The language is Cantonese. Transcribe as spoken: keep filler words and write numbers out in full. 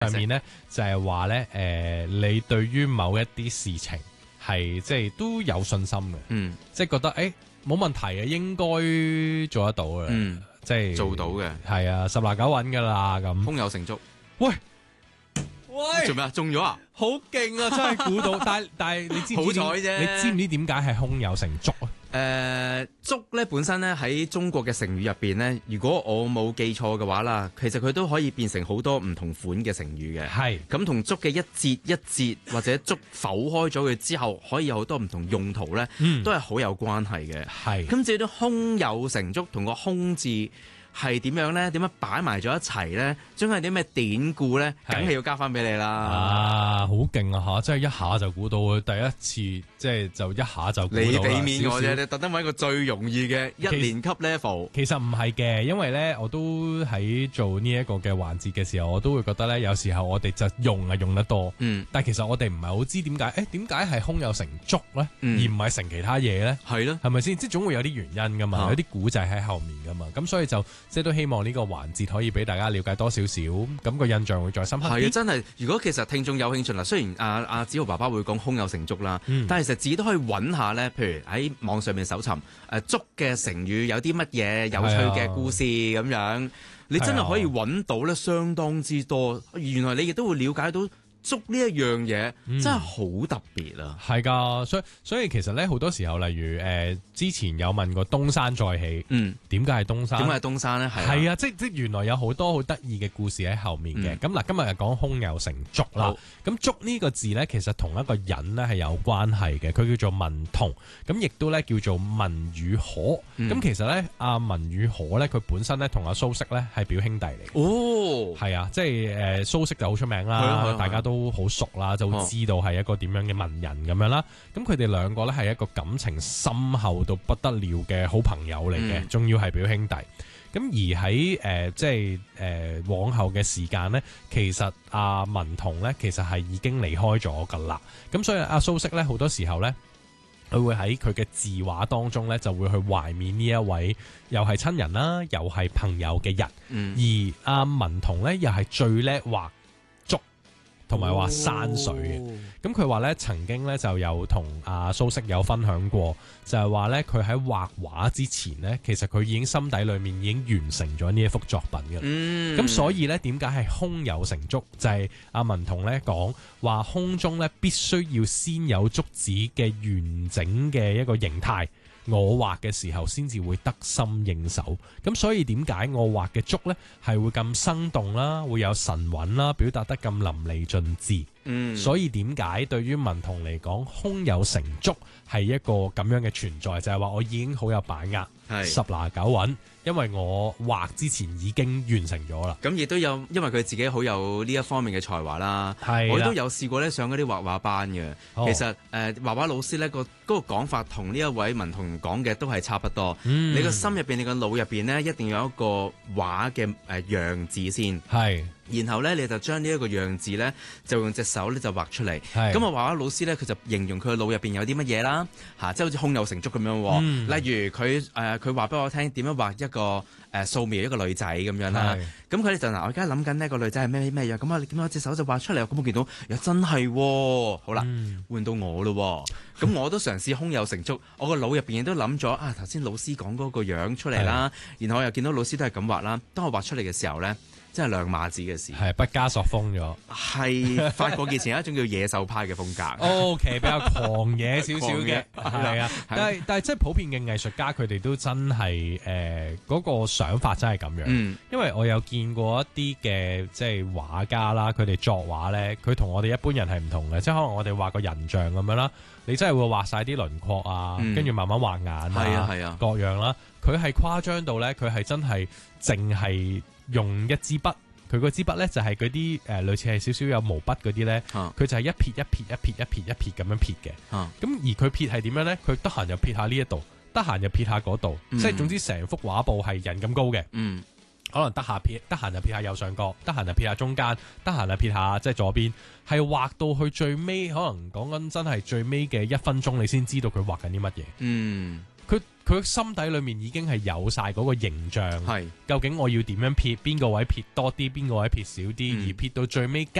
上面咧就係話咧，誒、呃，你對於某一啲事情係即係都有信心嘅，嗯，即係覺得誒冇問題嘅，應該做得到嘅，嗯，即係做到嘅， 係啊，十拿九穩噶啦，咁胸有成竹。 喂喂， 做咩啊？中咗啊？ 好勁啊！真係估到，但係但係你知唔知？ 好彩啫！ 你知唔知點解係胸有成竹啊？ 誒、呃，竹咧本身咧喺中國嘅成語入邊咧，如果我冇記錯嘅話啦，其實佢都可以變成好多唔同款嘅成語嘅。係咁同竹嘅一節一節或者竹剖開咗佢之後，可以有好多唔同用途咧，嗯、都係好有關係嘅。係咁至於啲胸有成竹同個胸字係點樣咧？點樣擺埋咗一齊咧？將係啲咩典故咧？梗係要交翻俾你啦！ 啊，好勁啊吓！真係一下就估到，第一次即係就一下就估到。 你俾面我啫，你特登揾個最容易嘅一年級 level。 其實唔係嘅，因為咧我都喺做呢一個嘅環節嘅時候，我都會覺得咧，有時候我哋就用係用得多，嗯，但係其實我哋唔係好知點解，誒點解係胸有成竹咧，嗯、而唔係成其他嘢咧？係咯，係咪先？即係總會有啲原因噶嘛，啊、有啲古仔喺後面噶嘛，咁所以就。即係都希望呢個環節可以俾大家了解多少少，咁個印象會再深刻啲。 係啊，真係。如果其實聽眾有興趣啦，雖然阿阿梓豪爸爸會講胸有成竹啦，嗯、但係其實自己都可以揾下咧，譬如喺網上面搜尋誒竹嘅成語有啲乜嘢有趣嘅故事咁樣，你真係可以揾到咧相當之多。原來你亦都會了解到。竹呢一樣嘢真係好特別啊！ 係噶，所以所以其實咧好多時候，例如誒、呃、之前有問過東山再起，嗯，點解係東山？ 點解係東山咧？係係啊，即即原來有好多好得意嘅故事喺後面嘅。咁嗱、嗯，今日係講胸有成竹啦。咁竹呢個字咧，其實同一個人咧係有關係嘅。佢叫做文同，咁亦都咧叫做文與可。咁、嗯、其實咧，阿文與可咧，佢本身咧同阿蘇軾咧係表兄弟嚟。哦，係啊，即係誒蘇軾就好出名啦，大家都。都好熟啦，就會知道係一個點樣嘅文人咁樣啦。咁佢哋兩個咧係一個感情深厚到不得了嘅好朋友嚟嘅，仲、嗯、要係表兄弟。咁而喺誒、呃、即係誒、呃、往後嘅時間咧，其實阿、啊、文同咧其實係已經離開咗噶啦。咁所以阿蘇軾咧好多時候咧，佢會喺佢嘅字畫當中咧就會去懷緬呢一位又係親人啦，又係朋友嘅人。嗯、而阿、啊、文同咧又係最叻畫同埋話山水嘅，咁佢話咧曾經咧就有同阿蘇軾有分享過，就係話咧佢喺畫畫之前咧，其實佢已經心底裏面已經完成咗呢一幅作品嘅。咁、嗯、所以咧點解係胸有成竹？就係、是、阿文同咧講話胸中咧必須要先有竹子嘅完整嘅一個形態。我畫嘅時候先至會得心應手，咁所以點解我畫嘅竹呢係會咁生動啦，會有神韻啦，表達得咁淋漓盡致。嗯，所以點解對於文同嚟講，胸有成竹係一個咁樣嘅存在，就係話我已經好有把握，係十拿九穩，因為我畫之前已經完成咗啦。咁亦都有，因為佢自己好有呢一方面嘅才華啦。係，我都有試過咧上嗰啲畫畫班嘅。哦、其實誒、呃、畫畫老師咧個嗰個講法同呢一位文同講嘅都係差不多。嗯、你個心入邊，你個腦入邊咧一定要有一個畫嘅誒樣字先。係。然後咧，你就將呢一個樣字咧，就用隻手咧就畫出嚟。咁啊，畫畫老師咧，佢就形容佢嘅腦入邊有啲乜嘢啦，嚇、啊，即係好似胸有成竹咁樣。嗯、例如佢誒，佢話俾我聽點樣畫一個誒、呃、素描一個女仔咁樣啦。咁佢哋就嗱，我而家諗緊呢個女仔係咩咩樣，咁啊，點解隻手就畫出嚟？咁我見到又真係、哦，好啦，嗯、換到我咯。咁我都嘗試胸有成竹，我個腦入邊亦都諗咗啊，頭先老師講嗰個樣出嚟啦，然後我又見到老師都係咁畫啦。當我畫出嚟嘅時候咧，真係兩碼子嘅事， 係畢加索風咗， 係法國以前有一種叫野獸派嘅風格 ，O K 比較狂野少少嘅，係啊，但係但係即係普遍嘅藝術家佢哋都真係誒嗰個想法真係咁樣，嗯、因為我有見過一啲嘅即係畫家啦，佢哋作畫咧，佢同我哋一般人係唔同嘅，即係可能我哋畫個人像咁樣啦，你真係會畫晒啲輪廓啊，跟住、嗯、慢慢畫眼啊，係啊係啊各樣啦，佢係誇張到咧，佢係真係淨係。用一支筆，佢嗰支筆咧就係嗰啲誒類似係少少有毛筆嗰啲咧，佢、啊、就係一撇一撇一撇一撇一撇咁樣撇嘅。咁、啊、而佢撇係點樣咧？佢得閒就撇下呢一度，得閒就撇下嗰度，嗯、即係總之成幅畫布係人咁高嘅。嗯，可能得下撇，得閒就撇下右上角，得閒就撇下中間，得閒就撇下即係左邊，係畫到去最尾，可能講緊真係最尾嘅一分鐘，你先知道佢畫緊啲乜嘢。嗯。佢佢心底裏面已經係有晒嗰個形象， 係究竟我要點樣撇，邊個位撇多啲，邊個位撇少啲，嗯、而撇到最尾加